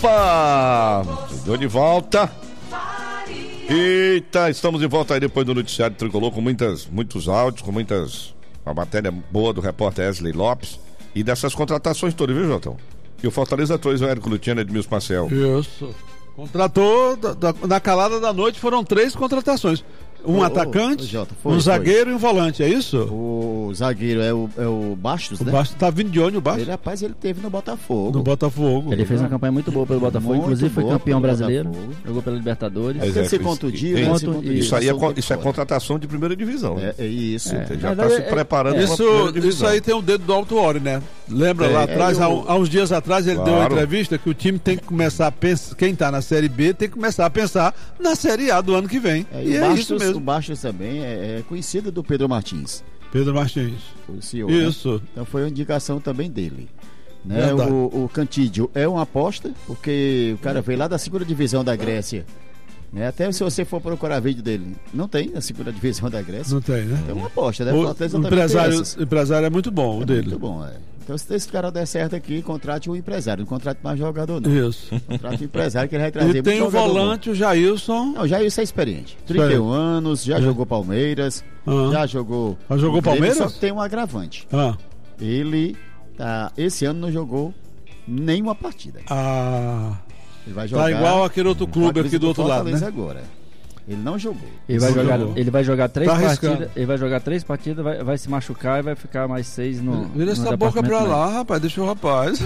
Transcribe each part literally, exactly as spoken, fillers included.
Ufa! Chegou de volta. Eita, estamos de volta aí depois do noticiário Tricolor com muitas, muitos áudios, com muitas... Uma matéria boa do repórter Wesley Lopes e dessas contratações todas, viu, Jotão? E o Fortaleza trouxe o Érico Luciano e Edmilson Marcel. Isso. Contratou, da, da, na calada da noite foram três contratações. Um ô, atacante, ô, Jota, foi, um foi. zagueiro e um volante, é isso? O zagueiro é o, é o Bastos, O né? Bastos tá vindo de onde o Bastos? Ele, rapaz, ele teve no Botafogo. No Botafogo. Ele fez uma campanha muito boa pelo Botafogo, Muito inclusive foi boa campeão pelo brasileiro, Botafogo. jogou pela Libertadores. É porque ele se contundiu, né? Contu- Se contundiu, Isso aí é, passou um con- isso é tempo contratação de primeira divisão. Né? É, é isso. É. Você já Na está verdade, se é- preparando para a Isso, primeira divisão. isso aí tem o dedo do Alto Ori, né? Lembra É, lá atrás, é, há, eu- um- há uns dias atrás, ele Claro. deu uma entrevista que o time tem que começar a pensar, quem tá na Série B tem que começar a pensar na Série A do ano que vem. É, e e o é Bastos, isso mesmo. O Bastos também é, é conhecido do Pedro Martins, Pedro Martins. o C E O. né? Isso. Então foi uma indicação também dele. Né? Verdade. O, o Cantídio é uma aposta, porque o cara veio lá da segunda divisão da Grécia. Né? Até se você for procurar vídeo dele, não tem na segunda divisão da Grécia. Não tem, né? É uma aposta, né? O, Fortaleza o também tem empresário, essas. o empresário é muito bom, o É dele. muito bom, é. Então, se esse cara der certo aqui, contrate um empresário, não contrate mais jogador, não. Isso. Contrate um empresário que ele vai trazer E tem o muito jogador volante, o Jailson. bom. Não, já isso é experiente. trinta e um anos, já É. jogou Palmeiras, Ah. já jogou. Já jogou o Grêmio, Palmeiras? Só que tem um agravante. Ah, Ele, tá, esse ano, não jogou nenhuma partida. ah, Ele vai jogar. tá igual aquele outro com a clube camisa aqui do outro lado, Fortaleza né? agora. Ele não jogou. Ele vai, Não jogar, jogou. ele vai jogar três Tá arriscando. partidas, ele vai jogar três partidas, vai, vai se machucar e vai ficar mais seis no. Vira no essa boca pra departamento lá, rapaz, deixa o rapaz.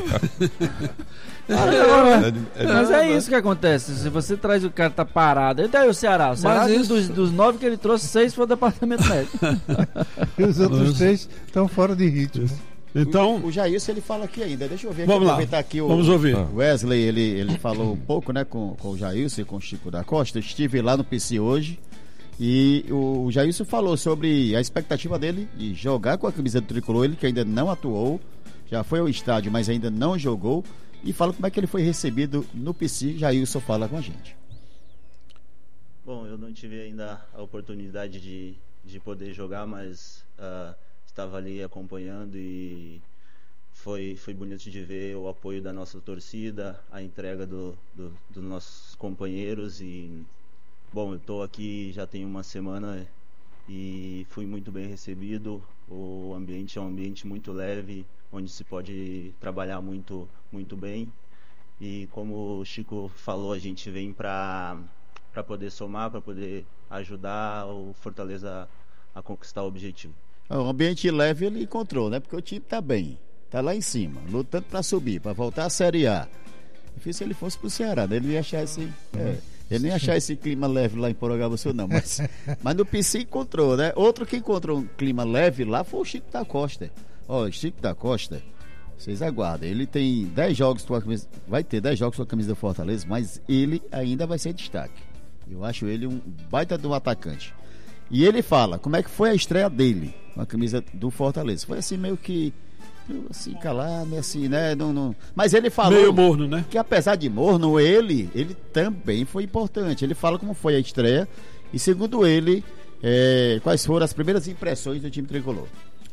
É, mas é isso que acontece. Se você traz o cara que tá parado, e daí o Ceará? O Ceará, Mas isso- dos, dos nove que ele trouxe, seis foi o departamento médico. E os outros três estão fora de ritmo. Então, O, o Jailson, ele fala aqui ainda. Deixa eu ver aqui. vamos lá. aproveitar aqui o, Vamos ouvir. O Wesley, ele, ele falou um pouco, né, com, com o Jailson e com o Chico da Costa. Eu estive lá no P C hoje e o, o Jailson falou sobre a expectativa dele de jogar com a camisa do Tricolor, ele que ainda não atuou, já foi ao estádio, mas ainda não jogou, e fala como é que ele foi recebido no P C. Jailson fala com a gente. Bom, eu não tive ainda a oportunidade de, de poder jogar, mas ah, estava ali acompanhando e foi, foi bonito de ver o apoio da nossa torcida, a entrega do, do, dos nossos companheiros. E bom, eu estou aqui já tem uma semana e fui muito bem recebido. O ambiente é um ambiente muito leve, onde se pode trabalhar muito, muito bem. E como o Chico falou, a gente vem para para poder somar, para poder ajudar o Fortaleza a conquistar o objetivo. O ambiente leve ele encontrou, né? Porque o time tá bem, tá lá em cima, lutando para subir, para voltar à Série A. Difícil se ele fosse pro Ceará, né? Ele não ia achar esse, é, ele não ia achar esse clima leve lá em Portugal, não. Mas, mas no P C encontrou, né? Outro que encontrou um clima leve lá foi o Chico da Costa. Ó, o Chico da Costa, vocês aguardem. Ele tem dez jogos com a camisa, vai ter dez jogos com a camisa do Fortaleza, mas ele ainda vai ser destaque. Eu acho ele um baita do atacante. E ele fala como é que foi a estreia dele com a camisa do Fortaleza. Foi assim meio que meio assim calado, meio assim, né? Não, não... Mas ele falou Meio morno, né? que apesar de morno, ele, ele também foi importante. Ele fala como foi a estreia e segundo ele, é, quais foram as primeiras impressões do time tricolor.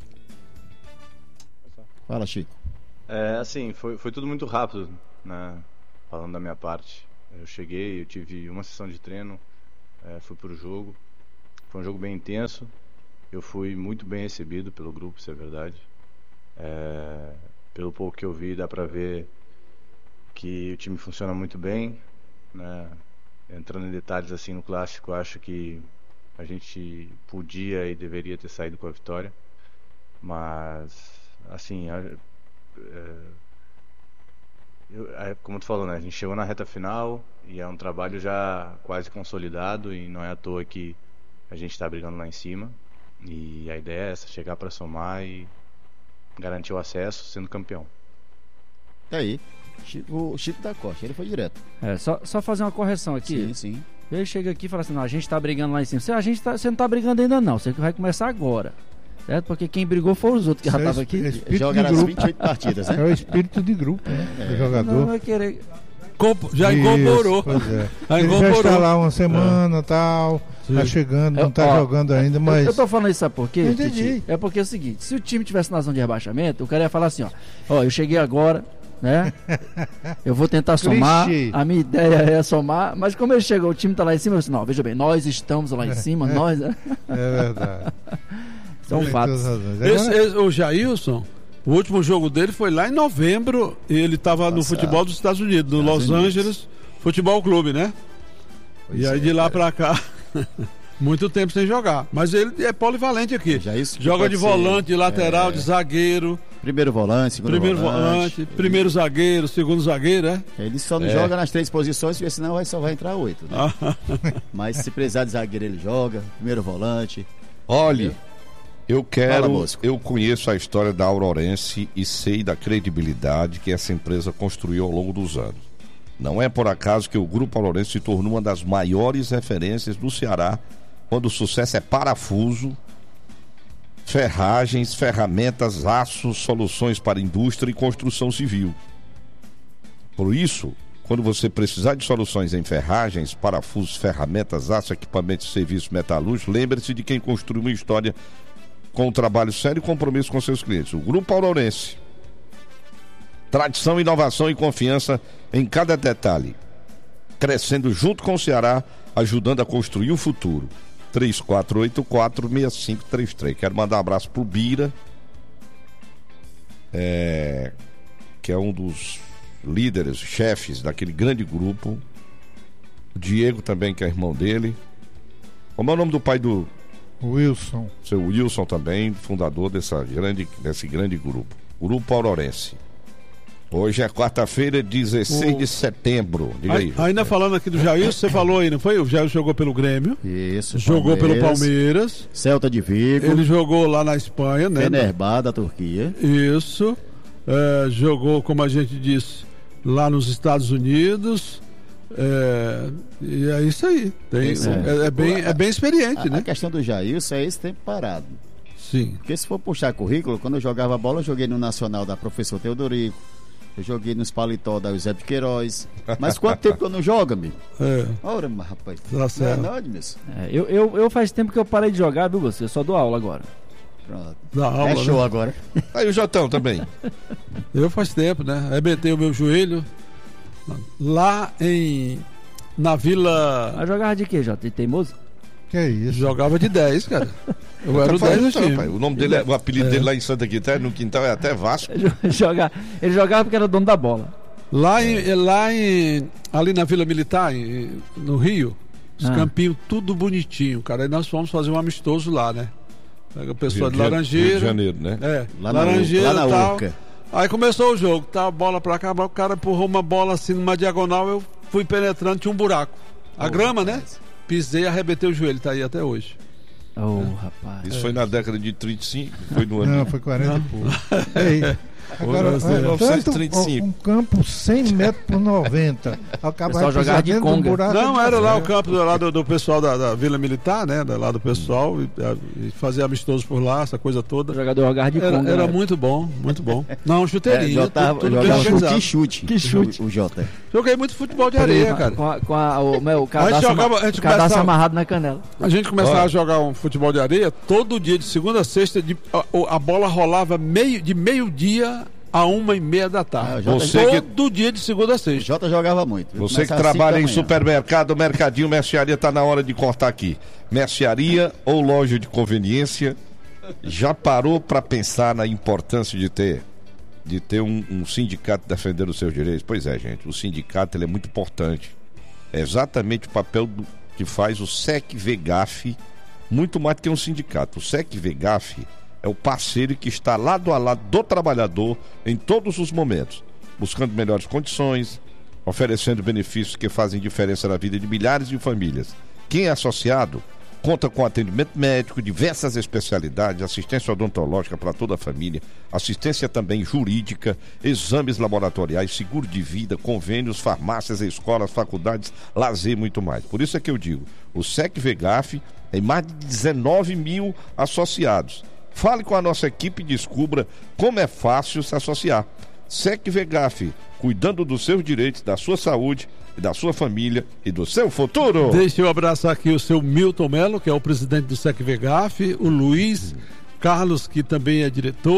Fala, Chico. É, assim, foi, foi tudo muito rápido, né? Falando da minha parte. Eu cheguei, eu tive uma sessão de treino, é, fui pro jogo. Foi um jogo bem intenso. Eu fui muito bem recebido pelo grupo, isso é verdade. É, pelo pouco que eu vi, dá pra ver que o time funciona muito bem, né? Entrando em detalhes assim no clássico, acho que a gente podia e deveria ter saído com a vitória. Mas, assim, a, é, eu, é, como tu falou, né? A gente chegou na reta final e é um trabalho já quase consolidado e não é à toa que a gente está brigando lá em cima. E a ideia é essa, chegar para somar e garantir o acesso sendo campeão. Tá aí, Chico, o Chico da Costa, ele foi direto. É, só, só fazer uma correção aqui. Sim, sim. Ele chega aqui e fala assim: não, a gente tá brigando lá em cima. Você, a gente tá, você não tá brigando ainda, não. Você vai começar agora. Certo? Porque quem brigou foram os outros que já estavam aqui. É espírito Joga de nas grupo. vinte e oito partidas, É né? o espírito de grupo, né? Do Não jogador. vai querer. Compo- Já Isso, incorporou. pois é. Já Ele já incorporou. está lá uma semana e tal, tá chegando, não Eu- tá ó, jogando ainda, mas... Eu tô falando isso, sabe por quê? Eu entendi. Titi? É porque é o seguinte: se o time tivesse na zona de rebaixamento, o cara ia falar assim: ó, ó, eu cheguei agora, né? Eu vou tentar somar, Clichê. a minha ideia é somar, mas como ele chegou, o time tá lá em cima, eu disse, não, veja bem, nós estamos lá em cima, nós... É verdade. São Tem fatos. todas as razões. Esse, Agora, esse- o Jailson, o último jogo dele foi lá em novembro e ele estava no Passado. futebol dos Estados Unidos, no Estados Los Unidos. Angeles Futebol Clube, né? Pois e aí é, de lá cara. pra cá, muito tempo sem jogar. Mas ele é polivalente aqui. Já isso que Joga de pode ser, volante, de lateral, é, de zagueiro, Primeiro volante, segundo primeiro volante. volante, primeiro zagueiro, segundo zagueiro, é? Ele só não É. joga nas três posições, porque senão vai, só vai entrar oito. Né? Mas se precisar de zagueiro, ele joga. Primeiro volante. Olhe, eu quero, Fala, Bosco. eu conheço a história da Aurorense e sei da credibilidade que essa empresa construiu ao longo dos anos. Não é por acaso que o Grupo Aurorense se tornou uma das maiores referências do Ceará, quando o sucesso é parafuso, ferragens, ferramentas, aços, soluções para indústria e construção civil. Por isso, quando você precisar de soluções em ferragens, parafusos, ferramentas, aço, equipamentos e serviços metalúrgicos, lembre-se de quem construiu uma história com um trabalho sério e compromisso com seus clientes. O Grupo Aurorense. Tradição, inovação e confiança em cada detalhe. Crescendo junto com o Ceará, ajudando a construir o futuro. três quatro oito quatro, seis cinco três três. Quero mandar um abraço pro Bira, é, que é um dos líderes, chefes daquele grande grupo. O Diego também, que é irmão dele. Como é o nome do pai do Wilson. seu Wilson também, fundador dessa grande, desse grande grupo. Grupo Aurorense. Hoje é quarta-feira, dezesseis O- de setembro. Diga aí. Aí, ainda falando aqui do Jailson, você falou aí, não foi? O Jailson jogou pelo Grêmio, Isso. jogou pelo Palmeiras, Celta de Vigo. ele jogou lá na Espanha, né? Fenerbahçe da Turquia. Isso. É, jogou, como a gente disse, lá nos Estados Unidos. É, e é isso aí. Tem, Isso é. é, é bem, é bem experiente, A, a né? questão do Jailson é esse tempo parado. Sim. Porque se for puxar currículo, quando eu jogava bola, eu joguei no Nacional da Professor Teodorico. Eu joguei nos paletó da Eusébio de Queiroz. Mas quanto tempo que eu não jogo, amigo? É, Ora, mas, rapaz. Tá Não é certo. verdade, mesmo. É, eu, eu, eu faz tempo que eu parei de jogar, viu, você? Eu só dou aula agora. Pronto. da aula, É show né? agora. Aí o Jotão também. Eu faz tempo, né? Arrebentei o meu joelho lá em na Vila. Mas jogava de quê, Jota? De teimoso? Que é isso? Jogava de dez, cara. Eu era o Tá dez do falando, time. pai. O nome dele, é- o apelido dele lá em Santa Quitéria, no quintal, é até Vasco. Joga- Ele jogava porque era dono da bola. Lá em, lá em ali na Vila Militar, em- no Rio, os Ah. campinhos tudo bonitinho, cara. Aí nós fomos fazer um amistoso lá, né? Pega o pessoal de Rio Laranjeira. Rio de Janeiro, né? É, Lá na Laranjeira Urca, lá na tal. Urca. Aí começou o jogo, tá a bola pra cá, o cara empurrou uma bola assim numa diagonal, eu fui penetrando, tinha um buraco. A Oh, grama, né? rapaz. Pisei e arrebentei o joelho, tá aí até hoje. Ô, rapaz. Isso foi na década de trinta e cinco, foi no ano. Não, foi quarenta e pouco. Ei, agora, Ô, Zé, olha, novecentos e tanto trinta e cinco. um campo cem metros por noventa. Acaba Pessoal jogava de dentro de um conga. buraco. Não, era lá o É. campo do, lá do, do pessoal da, da Vila Militar, né? Da, lá do pessoal, e, e fazia amistoso por lá, essa coisa O toda. jogador jogava de Era, conga. era né? muito bom, muito bom. Não, É, chuteirinho, jogava, tudo, tudo bem jogava organizado. que chute. Que chute. O, o Jota. Joguei muito futebol de areia, cara. Com, a, com a- o, meu, o cadastro, jogava- ama- a gente o cadastro começava- amarrado na canela. A gente começava Olha. a jogar um futebol de areia todo dia, de segunda a sexta, de, a, a bola rolava meio, de meio-dia a uma e meia da Ah, tarde. o Jota- Você que- Todo dia de segunda a O sexta. Jota jogava muito. viu? Você que Começava às cinco trabalha da em manhã. supermercado, mercadinho, mercearia, tá na hora de cortar aqui. Mercearia ou loja de conveniência, já parou para pensar na importância de ter de ter um, um sindicato defendendo os seus direitos? Pois é, gente, o sindicato ele é muito importante. É exatamente o papel do, que faz o S E C V G A F, muito mais do que um sindicato. O S E C V G A F é o parceiro que está lado a lado do trabalhador em todos os momentos, buscando melhores condições, oferecendo benefícios que fazem diferença na vida de milhares de famílias. Quem é associado conta com atendimento médico, diversas especialidades, assistência odontológica para toda a família, assistência também jurídica, exames laboratoriais, seguro de vida, convênios, farmácias, escolas, faculdades, lazer e muito mais. Por isso é que eu digo, o S E C V G A F tem mais de dezenove mil associados. Fale com a nossa equipe e descubra como é fácil se associar. S E C V G A F, cuidando dos seus direitos, da sua saúde, e da sua família e do seu futuro. Deixa eu abraçar aqui o seu Milton Melo, que é o presidente do S E C V G A F, o Luiz Carlos, que também é diretor,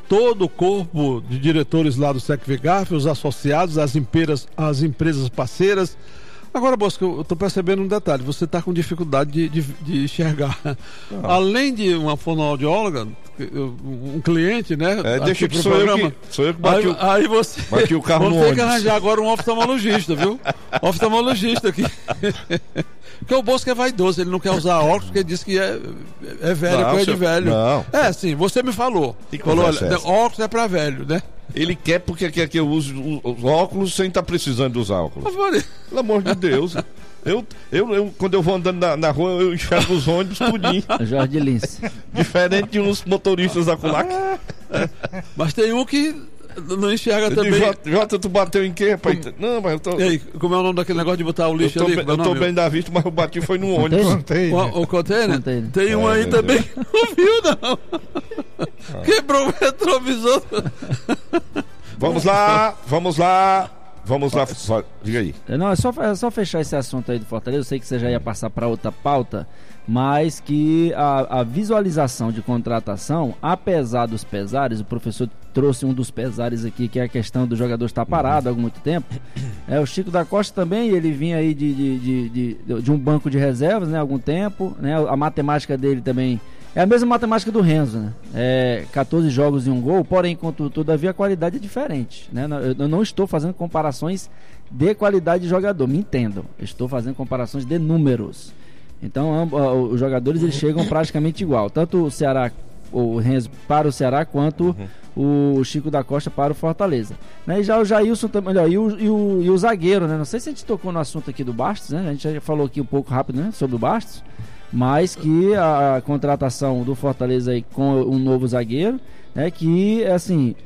todo o corpo de diretores lá do Secvigarf, os associados, as empresas, as empresas parceiras. Agora, Bosco, eu estou percebendo um detalhe, você está com dificuldade de, de, de enxergar. Ah. Além de uma fonoaudióloga, um cliente, né? É, deixa que sou eu, que sou eu que bati aí, o, aí você, bati o carro no ônibus. Você tem que ônibus. arranjar agora um oftalmologista, viu? Oftalmologista aqui. Porque o Bosco é vaidoso, ele não quer usar óculos porque diz que é, é velho, não, coisa seu... de velho. Não. É, sim, você me falou. Falou, olha, é óculos é pra velho, né? Ele quer porque quer que eu use os óculos sem estar precisando dos óculos. Falei... Pelo amor de Deus. Eu, eu, eu, quando eu vou andando na, na rua, eu enxergo os ônibus tudinho. Jorge Lins. Diferente de uns motoristas da Culac. Mas tem um que não enxerga eu também. Digo, Jota, Jota, tu bateu em quê, rapaz? Como... Não, mas eu tô... E aí, como é o nome daquele negócio de botar o lixo eu tô ali? Bem, eu tô bem da vista, mas eu bati foi no ônibus. Contei, né? O, o container? Container. Tem um é, aí também que não viu, não. Ah. Quebrou o retrovisor. Vamos lá, vamos lá. Vamos lá, diga aí. Não, é só, é só fechar esse assunto aí do Fortaleza. Eu sei que você já ia passar para outra pauta, mas que a, a visualização de contratação, apesar dos pesares, o professor trouxe um dos pesares aqui, que é a questão do jogador estar parado há muito tempo. É, o Chico da Costa também, ele vinha aí de, de, de, de, de um banco de reservas, né, há algum tempo, né, a matemática dele também é a mesma matemática do Renzo, né? É quatorze jogos e um gol, porém, contudo, todavia a qualidade é diferente, né? Eu não estou fazendo comparações de qualidade de jogador, me entendam. Eu estou fazendo comparações de números. Então, os jogadores eles chegam praticamente igual, tanto o Ceará, o Renzo para o Ceará, quanto uhum. o Chico da Costa para o Fortaleza. Né? E já o Jailson também, olha, e, o, e, o, e o zagueiro, né? Não sei se a gente tocou no assunto aqui do Bastos, né? A gente já falou aqui um pouco rápido, né? Sobre o Bastos. Mas que a contratação do Fortaleza aí com um novo zagueiro, né, que assim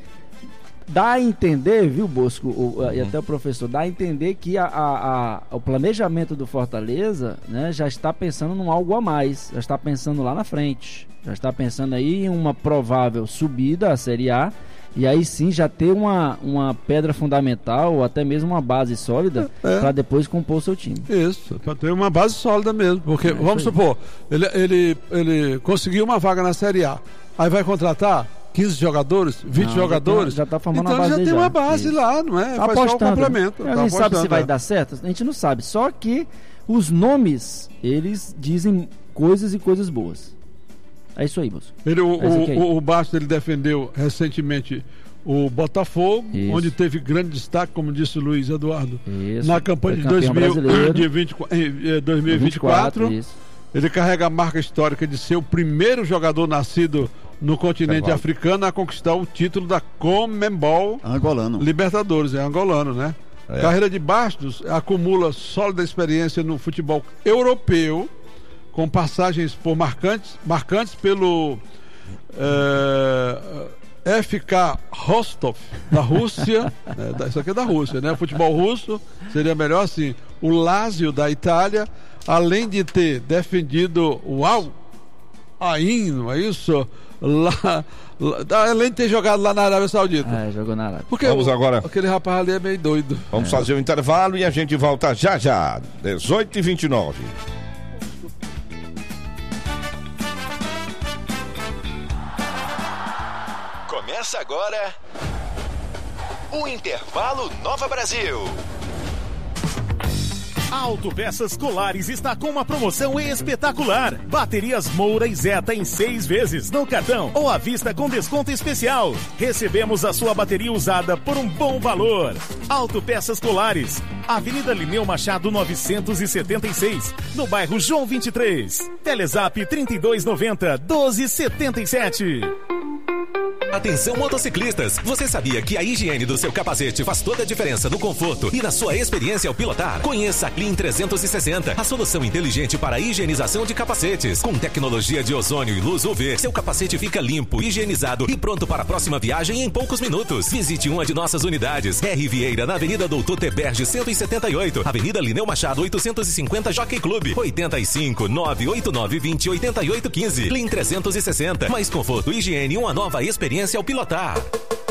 dá a entender, viu, Bosco, o, uhum. e até o professor, dá a entender que a, a, a, o planejamento do Fortaleza, né, já está pensando num algo a mais, já está pensando lá na frente, já está pensando aí em uma provável subida à Série A. E aí sim já ter uma, uma pedra fundamental ou até mesmo uma base sólida é. para depois compor o seu time. Isso, para ter uma base sólida mesmo. Porque, é vamos supor, ele, ele, ele conseguiu uma vaga na Série A, aí vai contratar quinze jogadores, vinte não, jogadores. Já está formando então uma base. Então já tem já. uma base Isso. lá, não é? Apostando. Faz só o complemento. A gente tá sabe se vai é. dar certo? A gente não sabe. Só que os nomes, eles dizem coisas e coisas boas. É isso aí, moço. Ele, o, é o, o Bastos ele defendeu recentemente o Botafogo, isso. onde teve grande destaque, como disse o Luiz Eduardo, isso. na campanha de dois mil e vinte, dois mil e vinte e quatro. vinte e quatro ele carrega a marca histórica de ser o primeiro jogador nascido no continente é africano a conquistar o título da Conmebol angolano. Libertadores, é angolano, né? É. Carreira de Bastos acumula sólida experiência no futebol europeu, com passagens por marcantes, marcantes pelo é, F K Rostov, da Rússia, é, isso aqui é da Rússia, né? Futebol russo, seria melhor assim, o Lazio da Itália, além de ter defendido o Al Ain, não é isso? Lá, lá, além de ter jogado lá na Arábia Saudita. É, jogou na Arábia. Porque Vamos o, agora. Aquele rapaz ali é meio doido. Vamos é. fazer o intervalo e a gente volta já já, dezoito e vinte e nove. Começa agora o Intervalo Nova Brasil. A Autopeças Colares está com uma promoção espetacular. Baterias Moura e Zeta em seis vezes no cartão ou à vista com desconto especial. Recebemos a sua bateria usada por um bom valor. Autopeças Colares, Avenida Lineu Machado novecentos e setenta e seis, no bairro João vinte e três. Telezap trinta e dois noventa, doze setenta e sete. Atenção motociclistas, você sabia que a higiene do seu capacete faz toda a diferença no conforto e na sua experiência ao pilotar? Conheça a Clean trezentos e sessenta, a solução inteligente para a higienização de capacetes. Com tecnologia de ozônio e luz U V, seu capacete fica limpo, higienizado e pronto para a próxima viagem em poucos minutos. Visite uma de nossas unidades. R. Vieira, na Avenida Doutor Teberge cento e setenta e oito, Avenida Lineu Machado oitocentos e cinquenta, Jockey Club, oitenta e cinco, nove oito nove, vinte, oitenta e oito, quinze. Clean trezentos e sessenta, mais conforto, higiene e uma nova experiência ao pilotar.